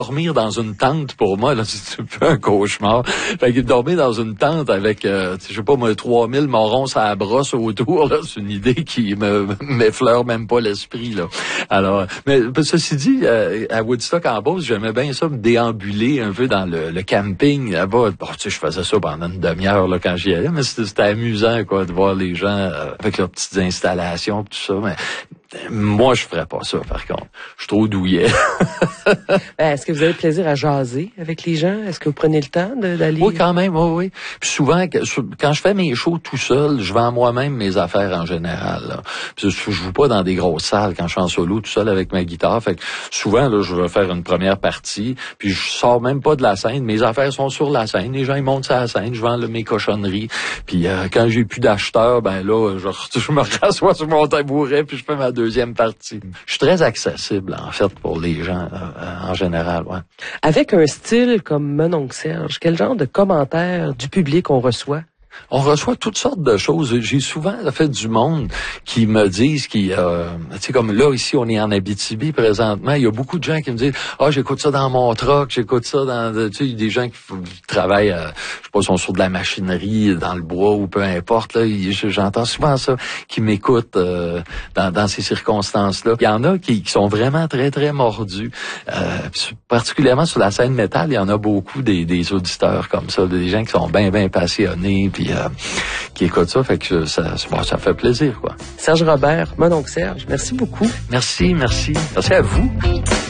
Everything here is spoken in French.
dormir dans une tente, pour moi, là, c'est un peu un cauchemar. Fait que dormir dans une tente avec, je sais pas moi, 3000 morons à la brosse autour, là, c'est une idée qui m'effleure même pas l'esprit, là. Alors, mais ceci dit, à Woodstock, en Beauce, j'aimais bien ça, me déambuler un peu dans le camping, là-bas. Bon, tu sais, je faisais ça pendant une demi-heure, là, quand j'y allais, mais c'était amusant, quoi, de voir les gens avec leurs petites installations, tout ça, mais moi, je ferais pas ça, par contre. Je suis trop douillet. Est-ce que vous avez plaisir à jaser avec les gens? Est-ce que vous prenez le temps d'aller? Oui, quand même, oui. Puis souvent, quand je fais mes shows tout seul, je vends moi-même mes affaires en général, là. Puis je joue pas dans des grosses salles quand je suis en solo tout seul avec ma guitare. Fait que souvent, là, je vais faire une première partie, puis je sors même pas de la scène. Mes affaires sont sur la scène. Les gens, ils montent sur la scène. Je vends mes cochonneries. Puis quand j'ai plus d'acheteurs, ben là, je me rassois sur mon tabouret, puis je fais ma deuxième partie. Je suis très accessible, en fait, pour les gens, en général, ouais. Avec un style comme Mon oncle Serge, quel genre de commentaires du public on reçoit? On reçoit toutes sortes de choses. J'ai souvent fait du monde qui me disent tu sais, comme là, ici, on est en Abitibi présentement, il y a beaucoup de gens qui me disent, j'écoute ça dans mon truck, j'écoute ça dans, tu sais, il y a des gens qui travaillent, je sais pas, sont sur de la machinerie, dans le bois ou peu importe, là, j'entends souvent ça, qui m'écoutent, dans ces circonstances-là. Il y en a qui sont vraiment très, très mordus, particulièrement sur la scène métal, il y en a beaucoup des auditeurs comme ça, des gens qui sont bien, bien passionnés, puis qui écoutent ça, fait que ça fait plaisir, quoi. Serge Robert, Mon oncle Serge, merci beaucoup. Merci à vous.